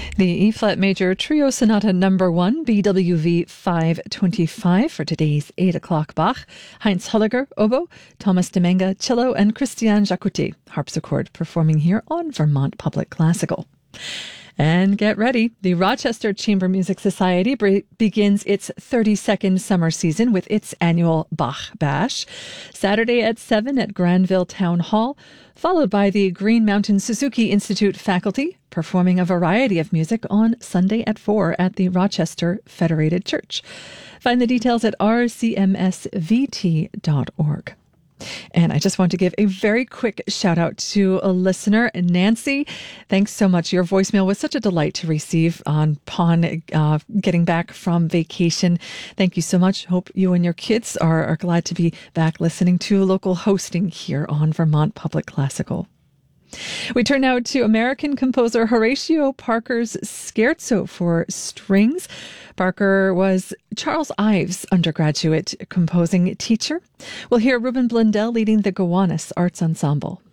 The E-flat major trio sonata number 1, BWV 525 for today's 8 o'clock Bach. Heinz Holliger, oboe, Thomas Demenga, cello, and Christian Jacuti, harpsichord, performing here on Vermont Public Classical. And get ready. The Rochester Chamber Music Society begins its 32nd summer season with its annual Bach Bash. Saturday at 7 at Granville Town Hall, followed by the Green Mountain Suzuki Institute faculty performing a variety of music on Sunday at 4 at the Rochester Federated Church. Find the details at rcmsvt.org. And I just want to give a very quick shout out to a listener, Nancy. Thanks so much. Your voicemail was such a delight to receive upon getting back from vacation. Thank you so much. Hope you and your kids are glad to be back listening to local hosting here on Vermont Public Classical. We turn now to American composer Horatio Parker's Scherzo for strings. Parker was Charles Ives' undergraduate composing teacher. We'll hear Ruben Blundell leading the Gowanus Arts Ensemble.